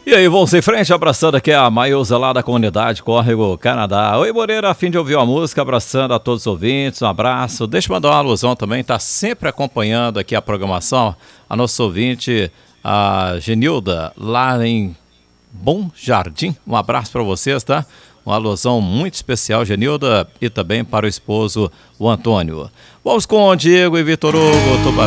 E aí, vamos em frente, abraçando aqui a Maísa lá da comunidade Córrego, Canadá. Oi, Moreira, a fim de ouvir uma música, abraçando a todos os ouvintes, um abraço. Deixa eu mandar uma alusão também, tá sempre acompanhando aqui a programação, a nossa ouvinte, a Genilda, lá em Bom Jardim. Um abraço para vocês, tá? Uma alusão muito especial, Genilda, e também para o esposo, o Antônio. Vamos com o Diego e Vitor Hugo, Tubarão.